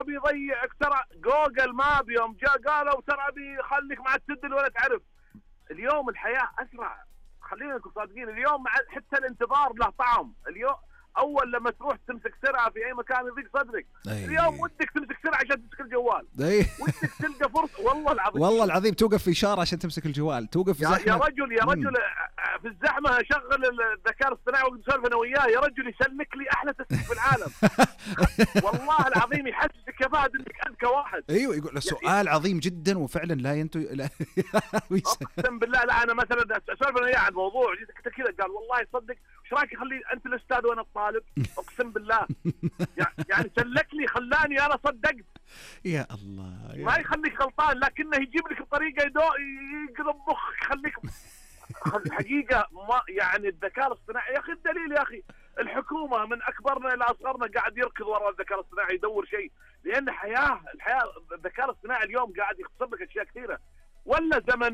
بيضيعك ترى. جوجل ماب يوم جاء قالوا ترى بيخليك مع التدل ولا تعرف. اليوم الحياة أسرع، خلينا نكون صادقين. اليوم حتى الانتظار له طعم. اليوم اول لما تروح تمسك سرعه في اي مكان يضيق صدرك. اليوم ودك تمسك سرعه عشان تمسك الجوال. ودك تلقى فرصه. والله العظيم والله العظيم توقف في اشاره عشان تمسك الجوال، توقف في زحمه. يا رجل في الزحمه اشغل الذكاء الاصطناعي واسولف انا وياه. يا رجل يسلك لي احلى تسليك في العالم. والله العظيم يحسسك يا فهد انك انت واحد. ايوه يقول سؤال عظيم جدا وفعلا لا لا اقسم بالله. لا انا مثلا اسولف انا وياه عن موضوع جيت كذا قال والله صدق ايش رايك اخلي انت الاستاذ وانا الطالب. اقسم بالله يعني سلك لي خلاني انا صدقت. يا الله ما يخليك غلطان لكنه يجيب لك بطريقه يقلب مخك يخليك حقيقه. ما يعني الذكاء الاصطناعي يا اخي الدليل يا اخي الحكومه من اكبرنا الى اصغرنا قاعد يركض وراء الذكاء الاصطناعي يدور شيء. لان الحياه الذكاء الاصطناعي اليوم قاعد يختصر لك اشياء كثيره. ولا زمن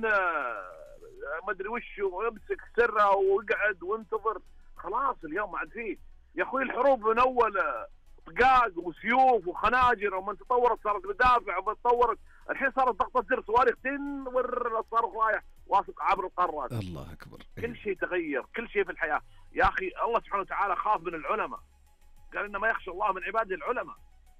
ما ادري وش ويمسك سره ويقعد وانتظر. خلاص اليوم ما عاد فيه يا اخوي. الحروب من اول طقاق وسيوف وخناجر ومن تطورت صارت مدافع ومن تطورت الحين صارت ضغطه زر صواريخ تنور الصاروخ رايح واثق عبر القارات. الله اكبر. كل شيء تغير، كل شيء في الحياه يا اخي. الله سبحانه وتعالى خاف من العلماء، قال إن ما يخشى الله من عباده العلماء.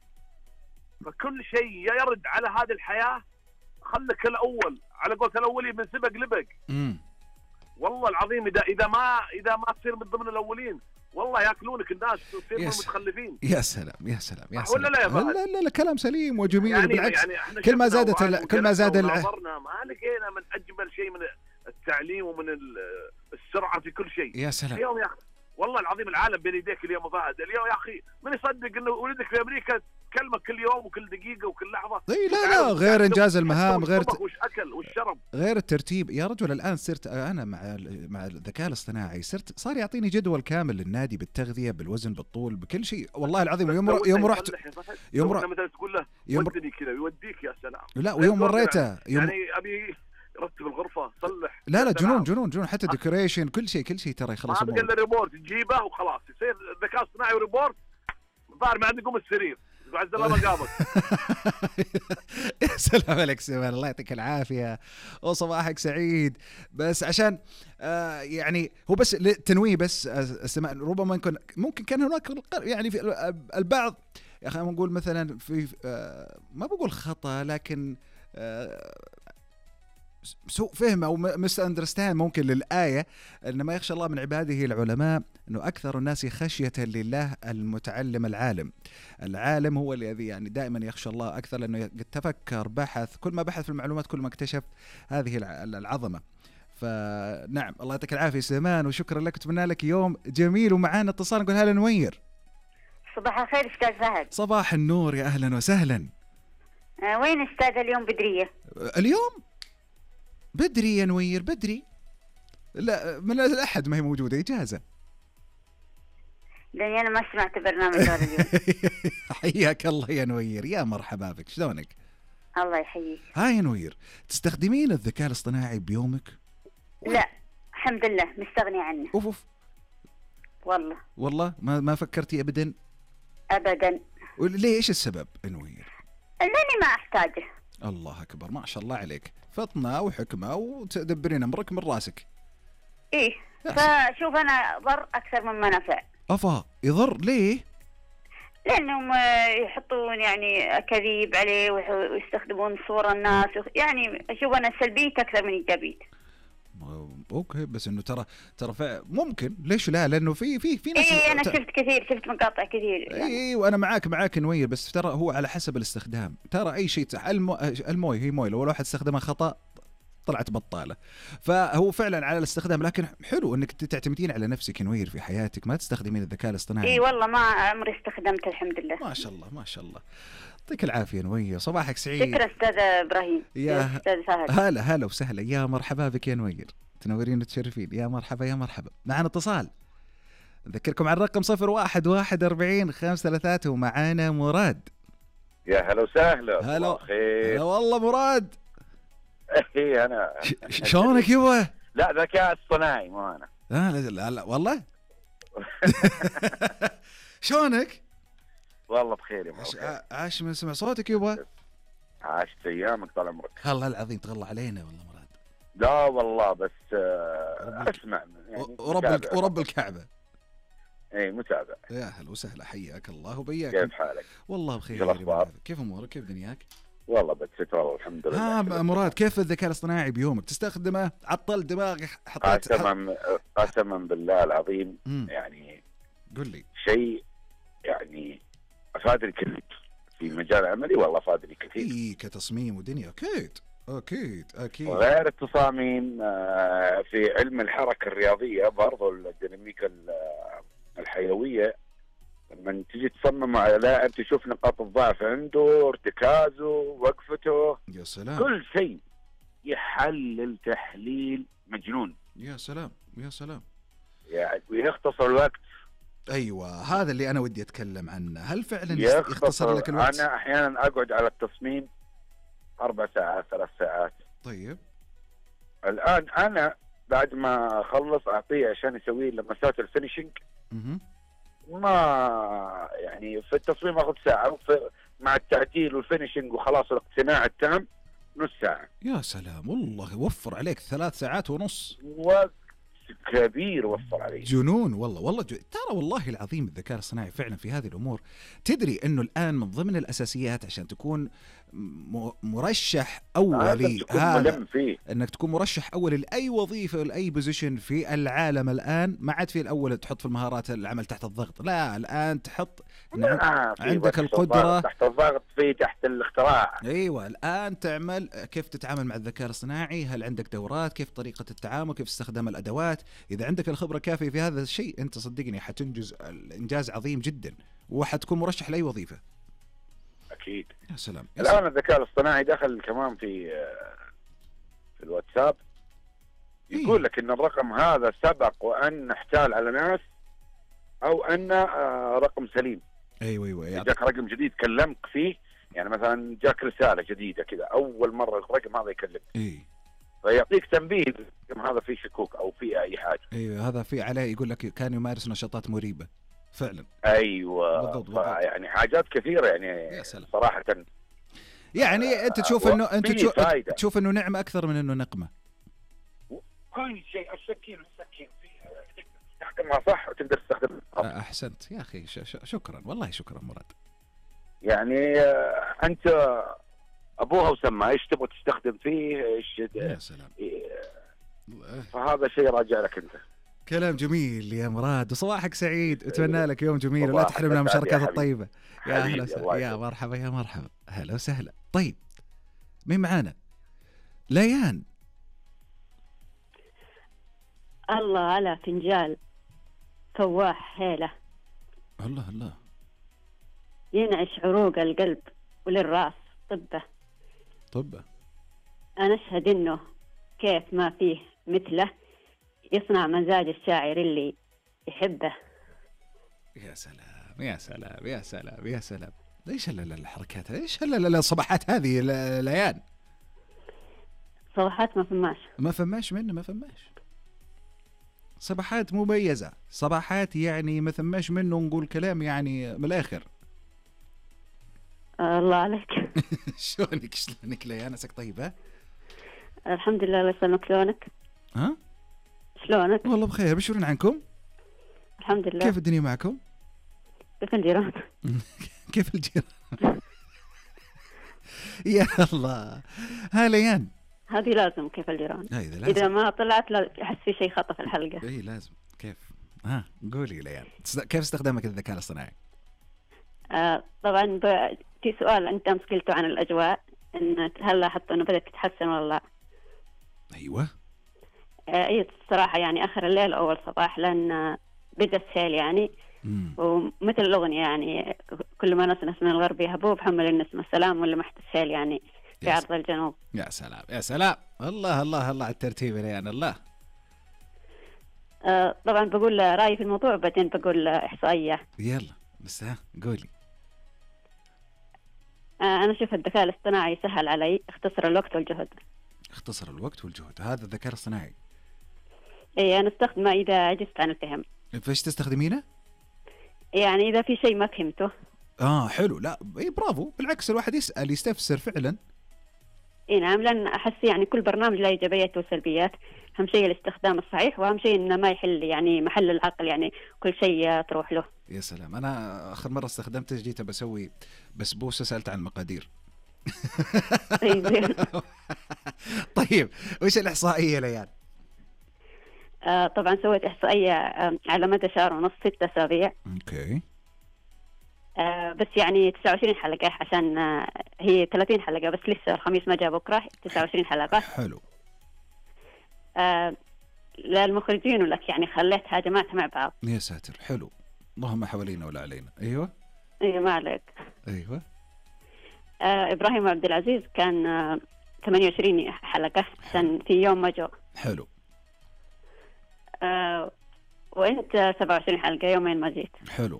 فكل شيء يرد على هذه الحياه خلك الاول على قولة الاولين من سبق لبق. والله العظيم اذا ما تصير من ضمن الاولين والله ياكلونك الناس وتصير من المتخلفين. يا سلام يا سلام يا سلام. ولا لا يا فهد؟ لا كلام سليم وجميل يعني بالعكس. يعني كل ما زاد ما لقينا من اجمل شيء من التعليم ومن السرعه في كل شيء. يا سلام. اليوم يا اخي والله العظيم العالم بين يديك اليوم فهد. اليوم يا اخي من يصدق انه ولدك في امريكا تكلمك كل يوم وكل دقيقه وكل لحظه. لا غير انجاز المهام، غير وش اكل وش شرب، غير الترتيب. يا رجل الان صرت انا مع الذكاء الاصطناعي صار يعطيني جدول كامل للنادي بالتغذيه بالوزن بالطول بكل شيء. والله العظيم يوم رحت مثلا تقول له ودني كذا يوديك. يا سلام. لا ويوم مريته يعني ابي رتب الغرفه صلح. لا جنون حتى ديكوريشن كل شيء ترى يخلص. ما بقى الا ريبورت تجيبه وخلاص يصير الذكاء الاصطناعي وريبورت. الظاهر ما عندي يقوم السرير عز الله ما قابل. يا سلام عليك سمان، الله يعطيك العافيه وصباحك سعيد. بس عشان يعني هو بس للتنويه بس السماء ربما ممكن كان هناك يعني في البعض يا اخي نقول مثلا في ما بقول خطا لكن سوء فهم او مس اندرستاند ممكن للايه ان ما يخشى الله من عباده العلماء، انه اكثر الناس خشيه لله المتعلم العالم هو الذي يعني دائما يخشى الله اكثر، لانه قد تفكر بحث كل ما بحث في المعلومات كل ما اكتشف هذه العظمه. فنعم الله يعطيك العافيه سمان وشكرا لك، اتمنى لك يوم جميل. ومعانا اتصال نقول هلا نوير. صباح الخير استاذ فهد. صباح النور يا اهلا وسهلا. وين استاذ اليوم بدريه؟ اليوم بدري يا نوير بدري. لا من الأحد ما هي موجودة إجازة. لأني أنا ما سمعت برنامج هذا اليوم. حياك الله يا نوير، يا مرحبا بك، شلونك؟ الله يحييك. هاي يا نوير، تستخدمين الذكاء الاصطناعي بيومك؟ لا الحمد لله مستغني عنه. أوف. والله ما فكرتي أبدا؟ أبدا. ليه إيش السبب يا نوير؟ لأني ما أحتاجه. الله أكبر ما شاء الله عليك، فطنة وحكمة وتدبرين أمرك من راسك. إيه فشوف أنا ضر أكثر مما نفع. أفا يضر ليه؟ لأنهم يحطون يعني أكاذيب عليه ويستخدمون صور الناس يعني أشوف أنا سلبية أكثر من إيجابية. اوكي بس انه ترى ممكن ليش لا، لانه في ناس انا شفت مقاطع كثير يعني. وانا معاك نوير، بس ترى هو على حسب الاستخدام. ترى اي شيء المويه هي مويه، لو الواحد استخدمها خطا طلعت بطاله. فهو فعلا على الاستخدام، لكن حلو انك تعتمدين على نفسك نوير في حياتك، ما تستخدمين الذكاء الاصطناعي. اي والله ما عمري استخدمته الحمد لله. ما شاء الله يعطيك العافيه نوير، صباحك سعيد. شكرا استاذ ابراهيم. يا استاذ فهد. هلا وسهلا، يا مرحبا بك يا نوير، تنورين وتشرفين. يا مرحبا. معنا اتصال، نذكركم على الرقم 01144053 ومعانا مراد. يا هلا وسهلا. هلا والله مراد. ايه انا شلونك يبا؟ لا ذكاء اصطناعي مو انا. لا والله. شلونك؟ والله بخير يا مرحبا. عاش من سمع صوتك يبا. عاشت ايامك طال عمرك. الله العظيم تغلى علينا والله مراد. لا والله بس اسمع يعني ورب الكعبة. اي متابع. يا هلا وسهلا حياك الله وبياك. كيف حالك؟ والله بخير. شو الأخبار؟ كيف امورك؟ كيف دنياك؟ والله بتستر والله الحمد لله. مراد كيف الذكاء الاصطناعي بيومك؟ تستخدمه؟ عطل دماغي حطيت قسما بالله العظيم يعني قل لي شيء يعني افادني كثير في مجال عملي. والله افادني كثير كتصميم ودنيا. اكيد وغير التصاميم في علم الحركه الرياضيه برضو الديناميكا الحيويه. لما تجي تصمم على لاعب تشوف نقاط الضعف عنده، ارتكازه، وقفته، يا سلام، كل شيء يحلل تحليل مجنون. يا سلام يعني ويختصر الوقت. ايوه هذا اللي انا ودي اتكلم عنه. هل فعلا يختصر لك الوقت؟ انا احيانا اقعد على التصميم 4 ساعات 3 ساعات. طيب الان انا بعد ما اخلص اعطيه عشان يسوي لمسات الفينيشنج. ما يعني في التصميم اخذ ساعه، مع التعديل والفينيشنج وخلاص الاقتناع التام نص ساعه. يا سلام والله وفر عليك 3 ساعات ونص. وقت كبير وفر عليه. جنون والله ترى والله العظيم الذكاء الصناعي فعلا في هذه الامور. تدري انه الان من ضمن الاساسيات عشان تكون مرشح اولي هذا انك تكون مرشح اولي لاي وظيفه ولاي بوزيشن في العالم. الان ما عاد في الاول تحط في المهارات العمل تحت الضغط، لا الان تحط عندك القدره تحت الضغط، في تحت الاختراع. ايوه الان تعمل كيف تتعامل مع الذكاء الصناعي، هل عندك دورات، كيف طريقه التعامل، كيف استخدام الادوات. اذا عندك الخبره كافيه في هذا الشيء انت صدقني حتنجز الانجاز عظيم جدا وحتكون مرشح لاي وظيفه. اكيد. يا سلام. الان الذكاء الاصطناعي دخل كمان في الواتساب، يقول لك ان الرقم هذا سبق وان احتال على ناس او ان رقم سليم. ايوه جاك رقم جديد كلمك فيه، يعني مثلا جاك رساله جديده كذا اول مره الرقم هذا يكلمك. فيعطيك تنبيه الرقم هذا فيه شكوك او فيه اي حاجه. ايوه هذا في عليه يقول لك كان يمارس نشاطات مريبه فعلا. ايوه بالضبط. يعني حاجات كثيره يعني صراحه. يعني انت تشوف تشوف انه نعمه اكثر من انه نقمه. كل شيء السكين فيها تستخدمها صح وتقدر تستخدمها. احسنت يا اخي. شكرا والله شكرا مراد. يعني انت ابوها وسمى ايش تبغى تستخدم فيه ايش. يا سلام. فهذا شيء راجع لك انت. كلام جميل يا مراد وصباحك سعيد. اتمنى لك يوم جميل ولا تحرمنا من المشاركات الطيبة. يا اهلا يا مرحبا هلا وسهلا. طيب مين معانا؟ ليان. الله على فنجال فواح هيله. الله ينعش عروق القلب وللراس طبه. أنا أشهد إنه كيف ما فيه مثله، يصنع مزاج الشاعر اللي يحبه. يا سلام. ايش الحركات، ايش الصباحات هذه ليان؟ صباحات ما فماش صباحات مميزة، صباحات يعني ما ثماش منه نقول كلام يعني من الآخر. الله عليك. شلونك ليان؟ عساك طيب؟ ها الحمد لله. الله يسلمك. شلونك؟ ها شلونك؟ والله بخير. بشرين عنكم؟ الحمد لله. كيف الدنيا معكم؟ كيف الجيران؟ كيف الجيران؟ يا الله. ها ليان هذه لازم. كيف الجيران؟ لازم. إذا ما طلعت لا أحس في شيء خطأ في الحلقة. اي لازم. كيف؟ قولي ليان كيف استخدامك الذكاء الاصطناعي؟ طبعا في سؤال أنت أمس قلته عن الأجواء، إن هل لاحظت إنه بدأت تتحسن ولا لا؟ أيوة. الصراحة يعني آخر الليل أول صباح، لأن بدأ السيل يعني. ومثل الأغنية يعني كل ما نسنس من الغرب يهبوب حمل النسمة السلام ولا محت السيل يعني في عرض الجنوب. يا سلام. الله على الترتيب ليان. الله. طبعا بقول رأيي في الموضوع وبعدين بقول إحصائية. يلا بس قولي. أنا أشوف الذكاء الاصطناعي سهل علي، اختصر الوقت والجهد. هذا الذكاء الاصطناعي. أنا استخدمه إذا عجزت عن الفهم. فايش تستخدمينه؟ يعني إذا في شيء ما فهمته حلو. لا برافو، بالعكس الواحد يسأل يستفسر فعلا. اي نعم، لان احس يعني كل برنامج له ايجابيات وسلبيات. اهم شيء الاستخدام الصحيح، واهم شيء انه ما يحل يعني محل العقل، يعني كل شيء تروح له. يا سلام، انا اخر مره استخدمته جيت بسوي بسبوسه سالت عن المقادير. طيب وش الاحصائيه ليان؟ طبعا سويت احصائيه على مدى شهر ونص 6 أسابيع. اوكي. بس يعني 29 حلقة، عشان هي 30 حلقة بس لسه الخميس ما جاء، بكرة 29 حلقة. حلو. للمخرجين ولك يعني خليتها جماعتها مع بعض. يا ساتر، حلو. اللهم حوالينا ولا علينا. ايوه ما عليك. ايوه. إبراهيم عبد العزيز كان 28 حلقة عشان في يوم ما جاء. حلو. وانت 27 حلقة، يومين ما جيت. حلو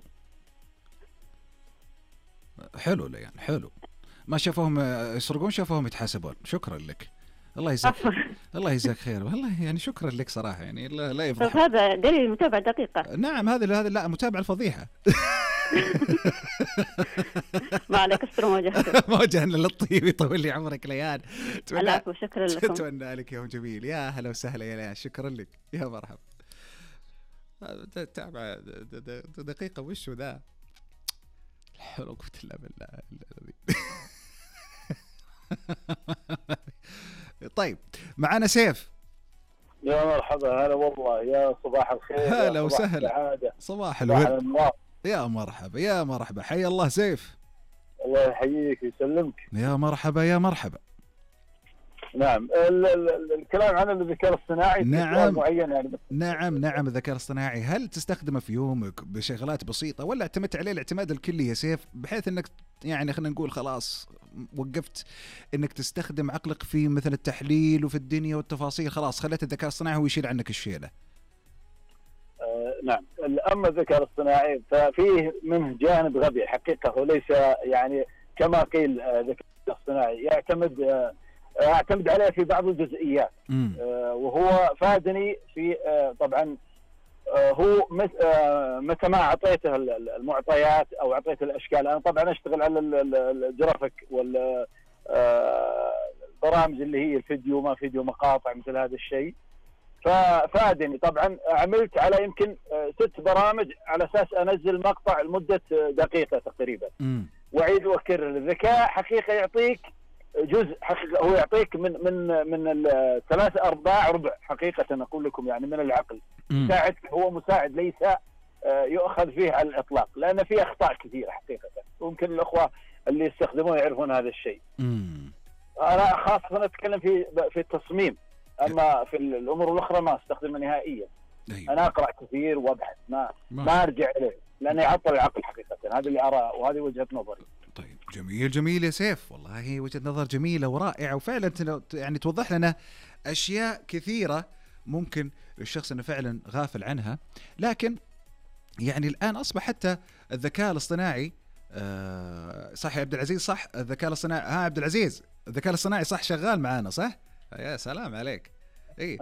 حلو ليان، حلو. ما شافوهم يسرقون، شافوهم يتحاسبون. شكرا لك، الله يجزاك الله يجزاك خير والله، يعني شكرا لك صراحة، يعني لا يفضح. هذا دليل متابعة دقيقة. نعم، هذا لا متابعة الفضيحة. ما عليك، استر موجهته. موجهنا للطيب، يطول لي عمرك ليان. العفو، شكرا لكم. اتمنى لك يوم جميل. يا هلا وسهلا يا ليان، شكرا لك، يا مرحبا. تابع دقيقة، وشو ذا؟ حول قوة إلا بالله. طيب معنا سيف. يا مرحبا، هلا والله، يا صباح الخير. هلا وسهلا. صباح الورد. يا مرحبا يا مرحبا، حي الله سيف. الله يحييك ويسلمك. يا مرحبا يا مرحبا. نعم، الكلام عن الذكاء الاصطناعي. نعم معين يعني. نعم الذكاء الاصطناعي، هل تستخدمه في يومك بشغلات بسيطة، ولا اعتمدت عليه الاعتماد الكلي يا سيف، بحيث انك يعني خلينا نقول خلاص وقفت انك تستخدم عقلك في مثل التحليل وفي الدنيا والتفاصيل، خلاص خليت الذكاء الاصطناعي هو يشيل عنك الشيلة؟ نعم، اما الذكاء الاصطناعي ففيه منه جانب غبي حقيقة، وليس يعني كما قيل الذكاء الاصطناعي اعتمد عليه في بعض الجزئيات. وهو فادني في طبعا هو متى ما اعطيته المعطيات او اعطيته الاشكال. انا طبعا اشتغل على الجرافيك والبرامج اللي هي الفيديو، ما فيديو، مقاطع، مثل هذا الشيء. ففادني طبعا. عملت على يمكن 6 برامج على اساس انزل مقطع لمده دقيقه تقريبا، واعيد واكرر. الذكاء حقيقه يعطيك جزء، حقيقة هو يعطيك من 3/4 ربع حقيقة، أقول لكم يعني من العقل. مساعد، هو مساعد ليس يؤخذ فيه على الإطلاق، لأن فيه أخطاء كثيرة حقيقة. ممكن الأخوة اللي يستخدمون يعرفون هذا الشيء. أنا خاصة أتكلم في التصميم، أما في الأمور الأخرى ما أستخدمه نهائيا. أيوة. أنا أقرأ كثير وأبحث، ما أرجع إليه، لأنه يعطل العقل حقيقة. هذا اللي أراه، وهذه وجهة نظري. طيب جميل يا سيف، والله وجهة نظر جميلة ورائعة، وفعلا يعني توضح لنا أشياء كثيرة ممكن الشخص أنه فعلا غافل عنها. لكن يعني الآن أصبح حتى الذكاء الاصطناعي صح يا عبد العزيز؟ صح الذكاء الاصطناعي، عبد العزيز الذكاء الاصطناعي صح شغال معانا صح؟ يا سلام عليك. اي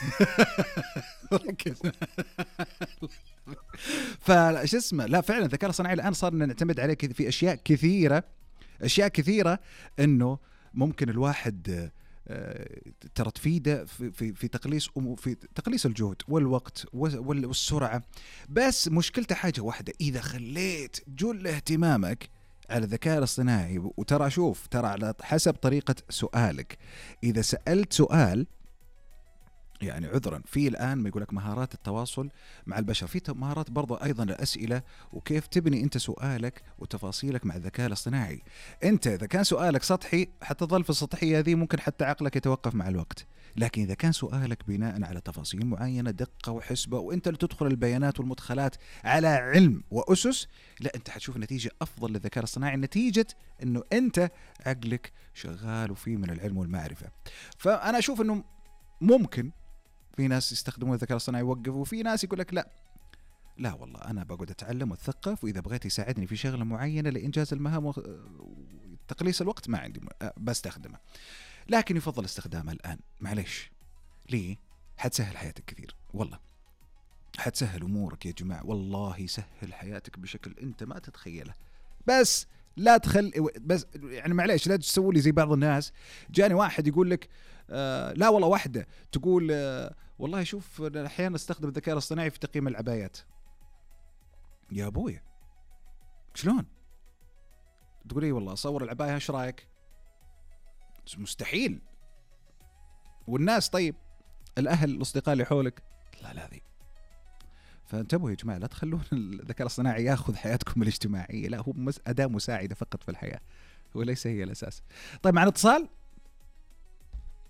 فايش اسمه، لا فعلا الذكاء الصناعي الان صار نعتمد عليه في اشياء كثيره انه ممكن الواحد ترى تفيده في تقليص الجهد والوقت والسرعه. بس مشكلته حاجه واحده، اذا خليت جل اهتمامك على الذكاء الاصطناعي، وترى شوف ترى على حسب طريقه سؤالك. اذا سالت سؤال يعني عذرا، في الآن ما يقولك مهارات التواصل مع البشر، في مهارات برضو أيضا الأسئلة، وكيف تبني أنت سؤالك وتفاصيلك مع الذكاء الاصطناعي. أنت إذا كان سؤالك سطحي حتظل في السطحية هذه، ممكن حتى عقلك يتوقف مع الوقت. لكن إذا كان سؤالك بناء على تفاصيل معينة، دقة وحسبة، وأنت اللي تدخل البيانات والمدخلات على علم وأسس، لا أنت حتشوف نتيجة أفضل للذكاء الاصطناعي، نتيجة أنه أنت عقلك شغال وفيه من العلم والمعرفة. فأنا أشوف أنه ممكن في ناس يستخدمون الذكاء الاصطناعي يوقفوا، وفي ناس يقول لك لا والله أنا بقعد أتعلم وأتثقف، وإذا بغيت يساعدني في شغلة معينة لإنجاز المهام وتقليص الوقت ما عندي بستخدمه. لكن يفضل استخدامه الآن. معليش ليه؟ حتسهل حياتك كثير، والله حتسهل أمورك يا جماعة، والله يسهل حياتك بشكل أنت ما تتخيله. بس لا بس يعني معليش لا تسووا لي زي بعض الناس. جاني واحد يقول لك لا والله واحدة تقول والله شوف أحيانا استخدم الذكاء الاصطناعي في تقييم العبايات. يا أبويا شلون تقول لي والله أصور العباية إيش رأيك؟ مستحيل. والناس طيب الأهل الأصدقاء اللي حولك لا ذي. فانتبهوا يا جماعة لا تخلون الذكاء الاصطناعي ياخذ حياتكم الاجتماعية، لا هو أداة مساعدة فقط في الحياة وليس هي الأساس. طيب معنا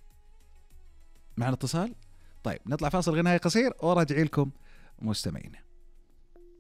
اتصال. طيب نطلع فاصل غنائي قصير وراجع لكم مستمعين.